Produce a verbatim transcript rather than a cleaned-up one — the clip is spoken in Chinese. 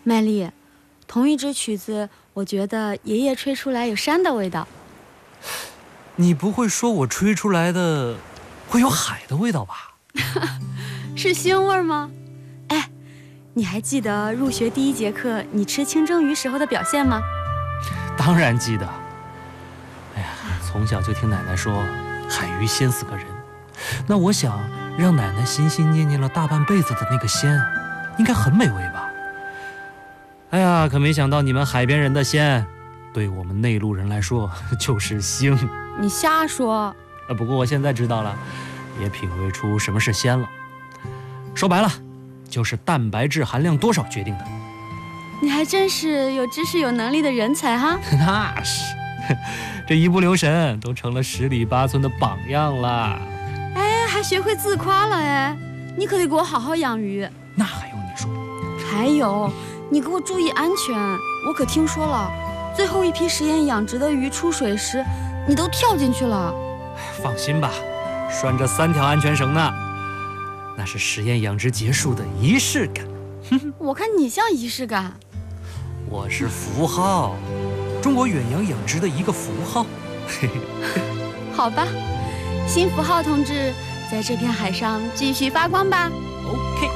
麦丽，同一支曲子，我觉得爷爷吹出来有山的味道。 你不会说我吹出来的会有海的味道吧？ 是腥味吗？哎，你还记得入学第一节课你吃清蒸鱼时候的表现吗？ 当然记得。哎呀，从小就听奶奶说海鱼鲜死个人，那我想让奶奶心心念念了大半辈子的那个鲜，应该很美味吧？哎呀，可没想到你们海边人的鲜，对我们内陆人来说就是腥。 你瞎说。 呃，不过我现在知道了，也品味出什么是鲜了。说白了，就是蛋白质含量多少决定的。 你还真是有知识有能力的人才哈。 那是，这一不留神都成了十里八村的榜样了。 哎，还学会自夸了哎，你可得给我好好养鱼。 那还用你说？ 还有，你给我注意安全，我可听说了，最后一批实验养殖的鱼出水时，你都跳进去了。 放心吧，拴着三条安全绳呢，那是实验养殖结束的仪式感。 我看你像仪式感。 我是符号，中国远洋养殖的一个符号。 好吧，新符号同志，在这片海上继续发光吧。 OK。